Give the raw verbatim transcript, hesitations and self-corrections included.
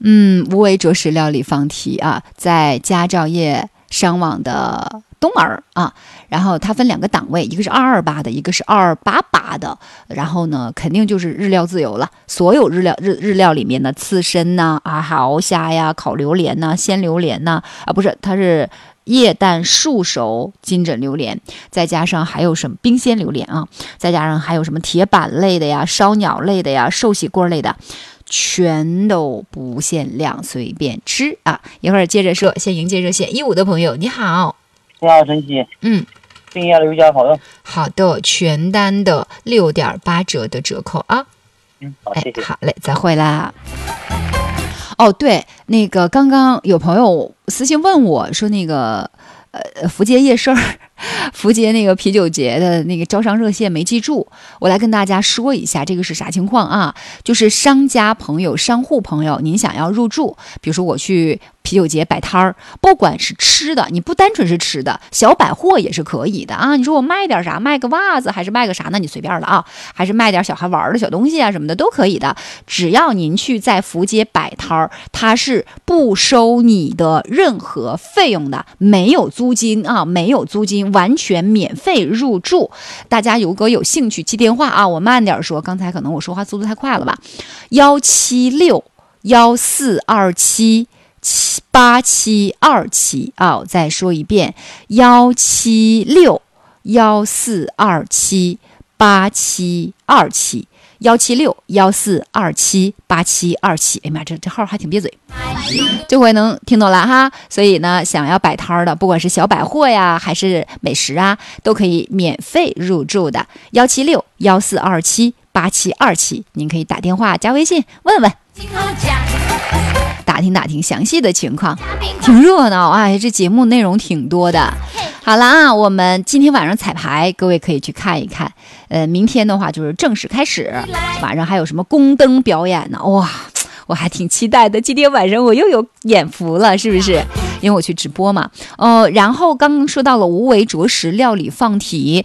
嗯，无为着实料理放题啊，在佳兆业商网的东门啊，然后它分两个档位，一个是二二八的，一个是二八八的。然后呢，肯定就是日料自由了，所有日料日日料里面的刺身呐、啊，还熬虾呀、烤榴莲呐、鲜榴莲呐，啊，不是，它是液蛋素熟金枕榴莲，再加上还有什么冰鲜榴莲啊，再加上还有什么铁板类的呀、烧鸟类的呀、寿喜锅类的。全都不限量，随便吃啊！一会儿接着说，先迎接热线一五的朋友，你好， 你好，晨曦， 嗯， 订要留家好的， 好的，全单的六点八折的折扣啊， 嗯，好，谢谢， 哎，好嘞，再会啦。哦，对，那个刚刚有朋友私信问我说，那个呃，福节夜市儿。福节那个啤酒节的那个招商热线没记住，我来跟大家说一下这个是啥情况啊？就是商家朋友、商户朋友，您想要入驻，比如说我去啤酒节摆摊儿，不管是吃的，你不单纯是吃的，小百货也是可以的啊。你说我卖点啥，卖个袜子还是卖个啥，那你随便了啊，还是卖点小孩玩的小东西啊什么的都可以的。只要您去在福节摆摊儿，它是不收你的任何费用的，没有租金啊，没有租金。完全免费入驻，大家如果有兴趣记电话啊，我慢点说，刚才可能我说话速度太快了吧，幺七六幺四二七七八七二七啊，我再说一遍，幺七六幺四二七八七二七。幺七六幺四二七八七二七，哎妈，这这号还挺憋嘴，这回能听懂了哈。所以呢，想要摆摊的，不管是小百货呀，还是美食啊，都可以免费入驻的。幺七六幺四二七八七二七，您可以打电话加微信问问，打听打听详细的情况，挺热闹哎，这节目内容挺多的。好了啊，我们今天晚上彩排，各位可以去看一看。呃，明天的话就是正式开始，晚上还有什么宫灯表演呢？哇，我还挺期待的。今天晚上我又有眼福了，是不是？因为我去直播嘛。呃，然后刚刚说到了无为着实料理放题，